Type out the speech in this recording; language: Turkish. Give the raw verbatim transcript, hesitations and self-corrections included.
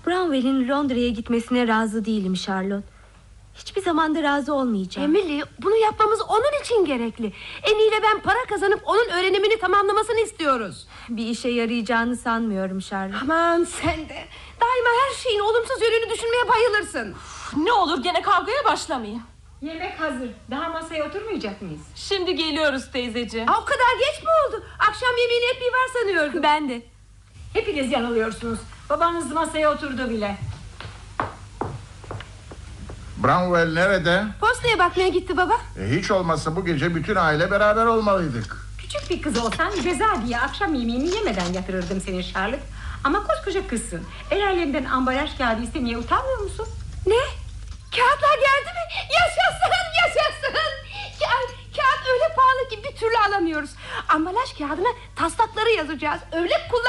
Branwell'in Londra'ya gitmesine razı değilim Charlotte. Hiçbir zaman da razı olmayacağım. Emily, bunu yapmamız onun için gerekli. Annie ile ben para kazanıp onun öğrenimini tamamlamasını istiyoruz. Bir işe yarayacağını sanmıyorum Charlotte. Aman sen de daima her şeyin olumsuz yönünü düşünmeye bayılırsın. Ne olur gene kavgaya başlamayın. Yemek hazır. Daha masaya oturmayacak mıyız? Şimdi geliyoruz teyzeciğim. Aa, o kadar geç mi oldu? Akşam yemeğine epey var sanıyordum. Ben de. Hepiniz yanılıyorsunuz. Babanız masaya oturdu bile. Branwell nerede? Postaya bakmaya gitti baba. E, hiç olmazsa bu gece bütün aile beraber olmalıydık. Küçük bir kız olsan ceza diye akşam yemeğini yemeden yatırırdım seni Charlotte. Ama koskoca kızsın. El alemden ambalaj kağıdı istemeye utanmıyor musun? Ne? Kağıtlar geldi mi? Yaşasın, yaşasın. Ka- kağıt öyle pahalı ki bir türlü alamıyoruz. Ambalaj kağıdına taslakları yazacağız. Öyle kullan